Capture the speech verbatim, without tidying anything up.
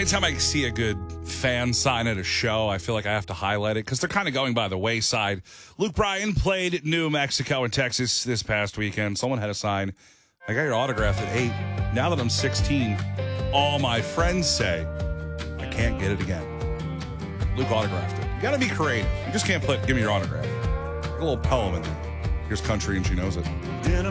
anytime I see a good fan sign at a show, I feel like I have to highlight it because they're kind of going by the wayside. Luke Bryan played New Mexico and Texas this past weekend. Someone had a sign, I got your autograph at eight. Now that I'm sixteen, all my friends say I can't get it again. Luke autographed it. You got to be creative. You just can't put, give me your autograph. A little poem in there. Here's country and she knows it.